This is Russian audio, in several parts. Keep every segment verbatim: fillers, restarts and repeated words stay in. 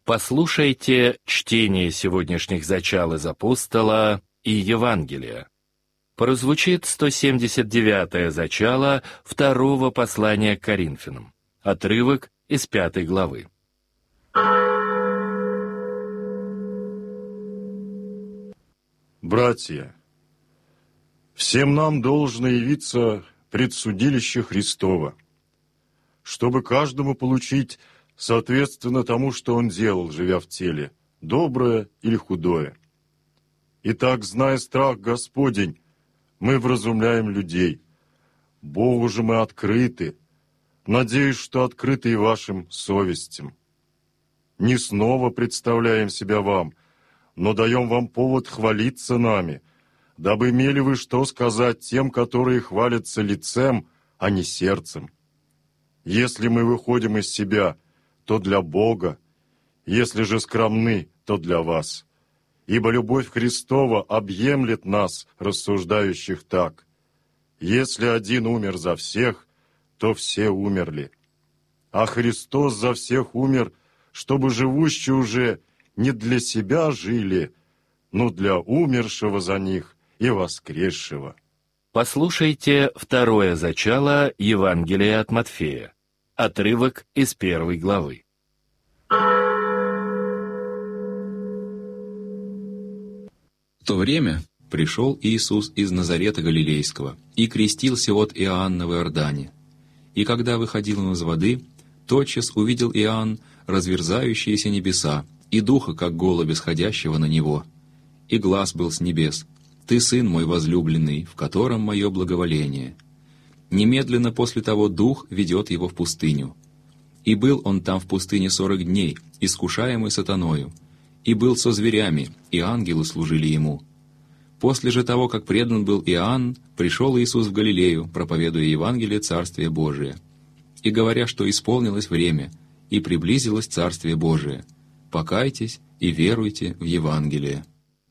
Послушайте чтение сегодняшних зачал из апостола и Евангелия. Прозвучит сто семьдесят девятое зачало второго послания к Коринфянам. Отрывок из пятой главы. Братья, всем нам должно явиться пред судилище Христово, чтобы каждому получить соответственно тому, что он делал, живя в теле, доброе или худое. Итак, зная страх Господень, мы вразумляем людей. Богу же мы открыты, надеюсь, что открыты и вашим совестям. Не снова представляем себя вам, но даем вам повод хвалиться нами, дабы имели вы что сказать тем, которые хвалятся лицем, а не сердцем. Если мы выходим из себя, то для Бога, если же скромны, то для вас. Ибо любовь Христова объемлет нас, рассуждающих так. Если один умер за всех, то все умерли. А Христос за всех умер, чтобы живущие уже не для себя жили, но для умершего за них и воскресшего. Послушайте второе зачало Евангелия от Матфея. Отрывок из первой главы. В то время пришел Иисус из Назарета Галилейского и крестился от Иоанна в Иордане. И когда выходил он из воды, тотчас увидел Иоанн разверзающиеся небеса и духа, как голубя, сходящего на него. И глас был с небес: «Ты, Сын мой возлюбленный, в котором мое благоволение». Немедленно после того Дух ведет его в пустыню. И был он там в пустыне сорок дней, искушаемый сатаною, и был со зверями, и ангелы служили ему. После же того, как предан был Иоанн, пришел Иисус в Галилею, проповедуя Евангелие Царствия Божия, и говоря, что исполнилось время, и приблизилось Царствие Божие. Покайтесь и веруйте в Евангелие.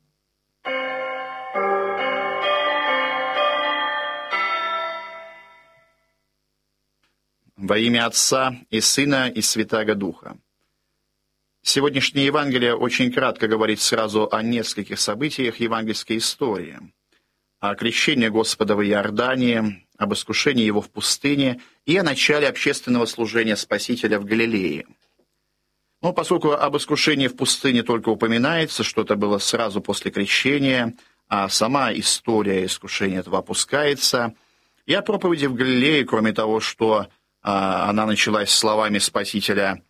Во имя Отца и Сына и Святаго Духа. Сегодняшнее Евангелие очень кратко говорит сразу о нескольких событиях евангельской истории. О крещении Господа в Иордане, об искушении Его в пустыне и о начале общественного служения Спасителя в Галилее. Но поскольку об искушении в пустыне только упоминается, что это было сразу после крещения, а сама история искушения этого опускается, и о проповеди в Галилее, кроме того, что она началась словами Спасителя: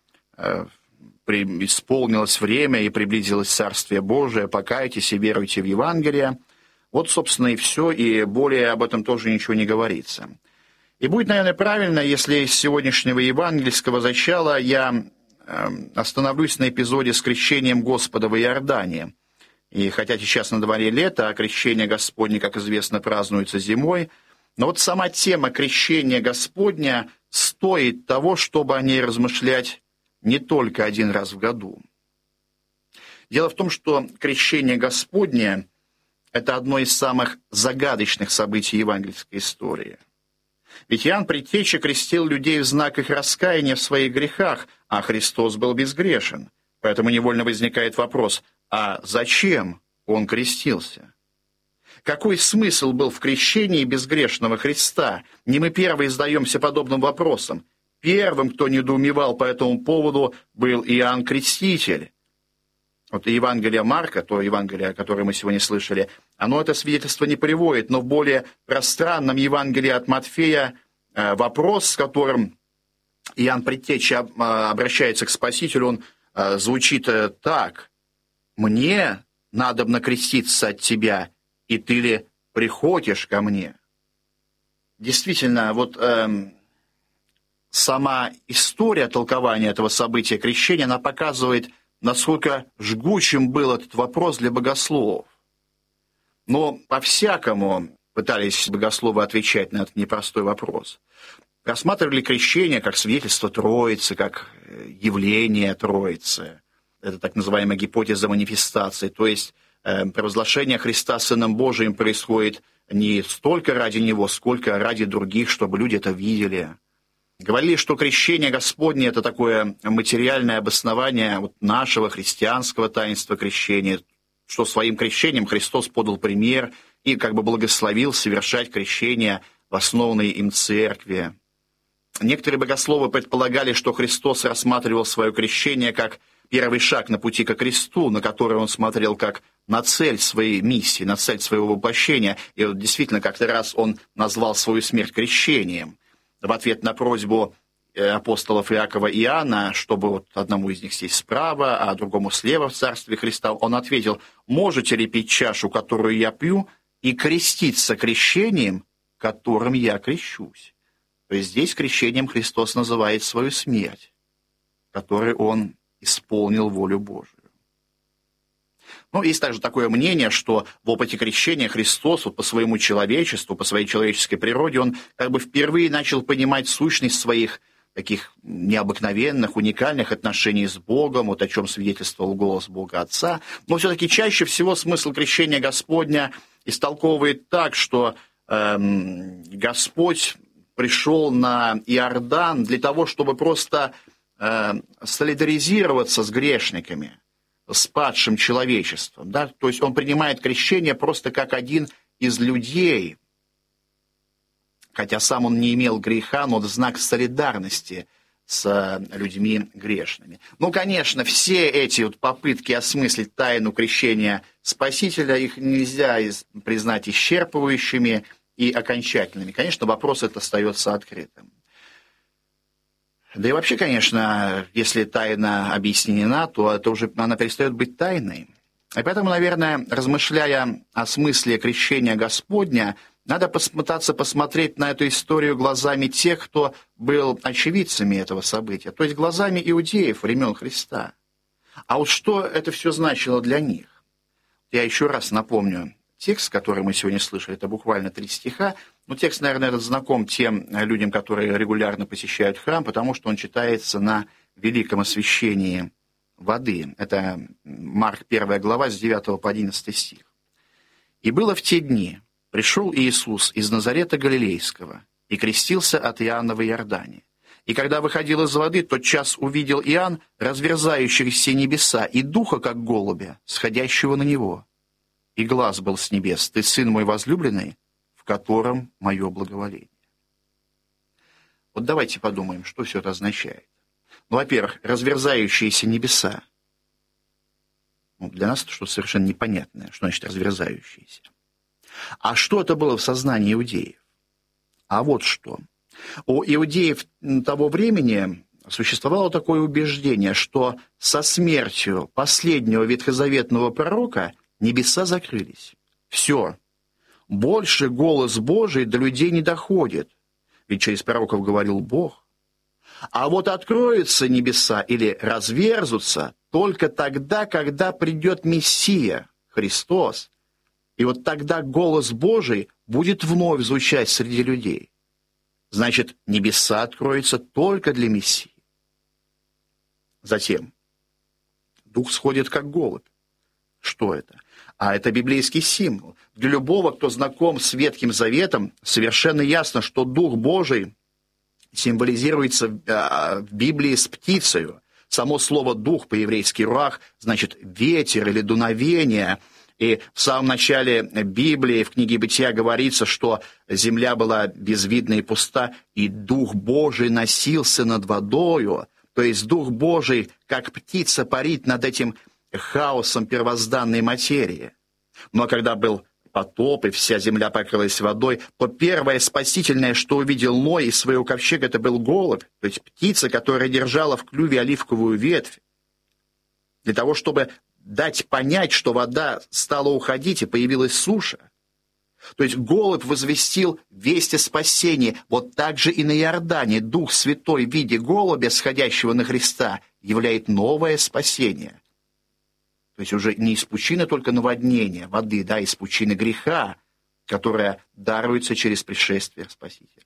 «Исполнилось время и приблизилось Царствие Божие, покайтесь и веруйте в Евангелие». Вот, собственно, и все, и более об этом тоже ничего не говорится. И будет, наверное, правильно, если из сегодняшнего евангельского зачала я остановлюсь на эпизоде с крещением Господа в Иордане. И хотя сейчас на дворе лето, а крещение Господне, как известно, празднуется зимой, но вот сама тема крещения Господня стоит того, чтобы о ней размышлять не только один раз в году. Дело в том, что крещение Господне – это одно из самых загадочных событий евангельской истории. Ведь Иоанн Предтеча крестил людей в знак их раскаяния в своих грехах, а Христос был безгрешен. Поэтому невольно возникает вопрос: а зачем он крестился? Какой смысл был в крещении безгрешного Христа? Не мы первые задаемся подобным вопросом. Первым, кто недоумевал по этому поводу, был Иоанн Креститель. Вот и Евангелие Марка, то Евангелие, которое мы сегодня слышали, оно это свидетельство не приводит, но в более пространном Евангелии от Матфея вопрос, с которым Иоанн Предтеча обращается к Спасителю, он звучит так: «Мне надобно креститься от тебя, и ты ли приходишь ко мне?» Действительно, вот эм, сама история толкования этого события крещения, она показывает, насколько жгучим был этот вопрос для богословов. Но по-всякому пытались богословы отвечать на этот непростой вопрос. Рассматривали крещение как свидетельство Троицы, как явление Троицы. Это так называемая гипотеза манифестации, то есть э, провозглашение Христа Сыном Божиим происходит не столько ради Него, сколько ради других, чтобы люди это видели. Говорили, что крещение Господне – это такое материальное обоснование вот нашего христианского таинства крещения, что своим крещением Христос подал пример и как бы благословил совершать крещение в основанной им церкви. Некоторые богословы предполагали, что Христос рассматривал свое крещение как первый шаг на пути ко кресту, на который он смотрел как на цель своей миссии, на цель своего воплощения. И вот действительно, как-то раз он назвал свою смерть крещением. В ответ на просьбу апостолов Иакова и Иоанна, чтобы вот одному из них сесть справа, а другому слева в Царстве Христа, он ответил: «Можете ли пить чашу, которую я пью, и креститься крещением, которым я крещусь?» То есть здесь крещением Христос называет свою смерть, которой он исполнил волю Божию. Ну, есть также такое мнение, что в опыте крещения Христос вот по своему человечеству, по своей человеческой природе, он как бы впервые начал понимать сущность своих таких необыкновенных, уникальных отношений с Богом, вот о чем свидетельствовал голос Бога Отца. Но все-таки чаще всего смысл крещения Господня истолковывает так, что эм, Господь пришел на Иордан для того, чтобы просто э, солидаризироваться с грешниками, с падшим человечеством. Да? То есть он принимает крещение просто как один из людей, хотя сам он не имел греха, но в знак солидарности с людьми грешными. Ну, конечно, все эти вот попытки осмыслить тайну крещения Спасителя, их нельзя признать исчерпывающими и окончательными. Конечно, вопрос этот остается открытым. Да и вообще, конечно, если тайна объяснена, то это уже она перестает быть тайной. И поэтому, наверное, размышляя о смысле крещения Господня, надо попытаться посмотреть на эту историю глазами тех, кто был очевидцами этого события, то есть глазами иудеев времен Христа. А вот что это все значило для них? Я еще раз напомню текст, который мы сегодня слышали, это буквально три стиха. Ну, текст, наверное, этот знаком тем людям, которые регулярно посещают храм, потому что он читается на великом освящении воды. Это Марк первая глава с девятого по одиннадцатый стих. «И было в те дни, пришел Иисус из Назарета Галилейского и крестился от Иоанна в Иордане. И когда выходил из воды, тотчас увидел Иоанн разверзающихся небеса и духа, как голубя, сходящего на него. И глас был с небес: «Ты, сын мой возлюбленный, в котором мое благоволение». Вот давайте подумаем, что все это означает. Ну, во-первых, разверзающиеся небеса. Ну, для нас это что-то совершенно непонятное, что значит разверзающиеся. А что это было в сознании иудеев? А вот что. У иудеев того времени существовало такое убеждение, что со смертью последнего ветхозаветного пророка небеса закрылись. Все. Больше голос Божий до людей не доходит. Ведь через пророков говорил Бог. А вот откроются небеса или разверзутся только тогда, когда придет Мессия, Христос. И вот тогда голос Божий будет вновь звучать среди людей. Значит, небеса откроются только для Мессии. Затем Дух сходит как голубь. Что это? А это библейский символ. Для любого, кто знаком с Ветхим Заветом, совершенно ясно, что Дух Божий символизируется в Библии с птицею. Само слово «дух» по-еврейски «руах» значит «ветер» или «дуновение». И в самом начале Библии, в книге Бытия говорится, что земля была безвидна и пуста, и Дух Божий носился над водою. То есть Дух Божий, как птица, парит над этим хаосом первозданной материи. Но когда был потоп, и вся земля покрылась водой, то первое спасительное, что увидел Ной из своего ковчега, это был голубь, то есть птица, которая держала в клюве оливковую ветвь. Для того, чтобы дать понять, что вода стала уходить и появилась суша. То есть голубь возвестил весть о спасении. Вот так же и на Иордане Дух Святой в виде голубя, сходящего на Христа, являет новое спасение. То есть уже не из пучины только наводнения воды, да, из пучины греха, которая даруется через пришествие Спасителя.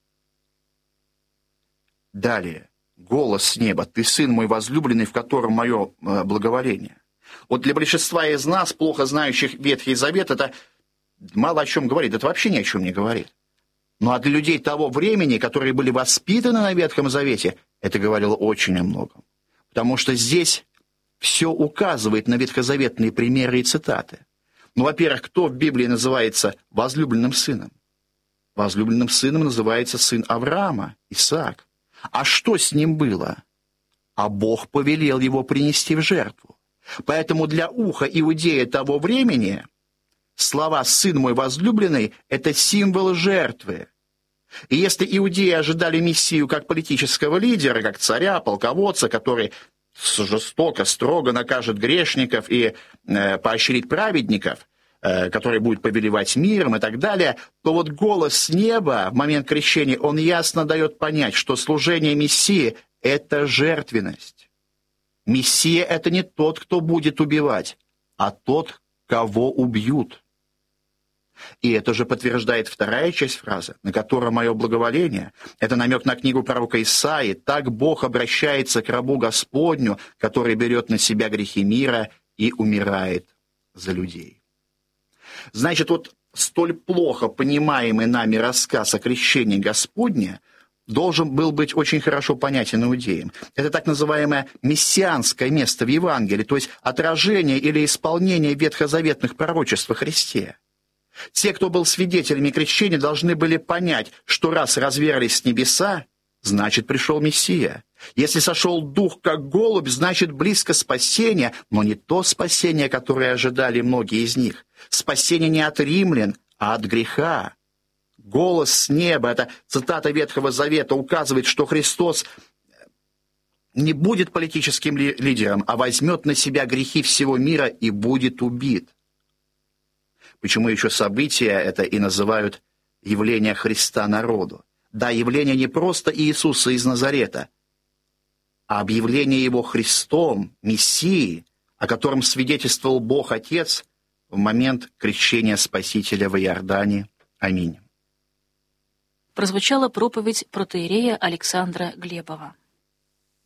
Далее. Голос с неба: «Ты, сын мой возлюбленный, в котором мое благоволение». Вот для большинства из нас, плохо знающих Ветхий Завет, это мало о чем говорит, это вообще ни о чем не говорит. Ну а для людей того времени, которые были воспитаны на Ветхом Завете, это говорило очень о многом. Потому что здесь все указывает на ветхозаветные примеры и цитаты. Ну, во-первых, кто в Библии называется возлюбленным сыном? Возлюбленным сыном называется сын Авраама, Исаак. А что с ним было? А Бог повелел его принести в жертву. Поэтому для уха иудея того времени слова «сын мой возлюбленный» — это символ жертвы. И если иудеи ожидали Мессию как политического лидера, как царя, полководца, который жестоко, строго накажет грешников и э, поощрит праведников, э, который будет повелевать миром и так далее, то вот голос с неба в момент крещения, он ясно дает понять, что служение Мессии — это жертвенность. Мессия — это не тот, кто будет убивать, а тот, кого убьют. И это же подтверждает вторая часть фразы, на которой мое благоволение. Это намек на книгу пророка Исаии. «Так Бог обращается к рабу Господню, который берет на себя грехи мира и умирает за людей». Значит, вот столь плохо понимаемый нами рассказ о крещении Господне должен был быть очень хорошо понятен иудеям. Это так называемое мессианское место в Евангелии, то есть отражение или исполнение ветхозаветных пророчеств о Христе. Те, кто был свидетелями крещения, должны были понять, что раз разверзлись небеса, значит, пришел Мессия. Если сошел Дух как голубь, значит, близко спасение, но не то спасение, которое ожидали многие из них. Спасение не от римлян, а от греха. Голос с неба, это цитата Ветхого Завета, указывает, что Христос не будет политическим ли- лидером, а возьмет на себя грехи всего мира и будет убит. Почему еще события это и называют явление Христа народу? Да, явление не просто Иисуса из Назарета, а объявление Его Христом, Мессией, о котором свидетельствовал Бог Отец в момент крещения Спасителя в Иордане. Аминь. Прозвучала проповедь протоиерея Александра Глебова.